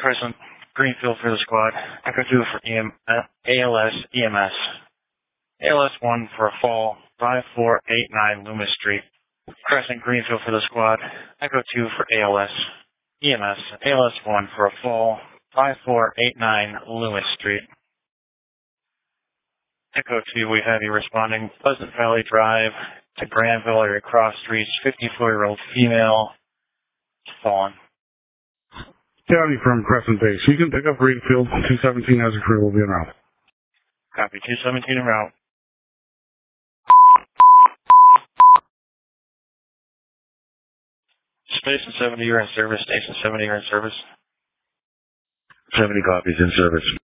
Crescent, Greenfield for the squad. Echo 2 for ALS EMS. ALS 1 for a fall, 5489 Loomis Street. Crescent, Greenfield for the squad. Echo 2 for ALS EMS. ALS 1 for a fall, 5489 Loomis Street. Echo 2, we have you responding Pleasant Valley Drive to Granville area cross streets, 54-year-old female, fallen. County from Crescent Base. You can pick up Greenfield. 217 as a crew will be en route. Copy, 217 en route. Station 70, you're in service. Station 70, you're in service. 70 copies in service.